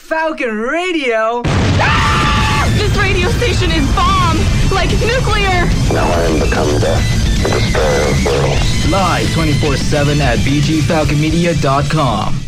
Falcon Radio? Ah! This radio station is bomb! Like nuclear! Now I am become death, the destroyer of worlds. Live 24/7 at bgfalconmedia.com.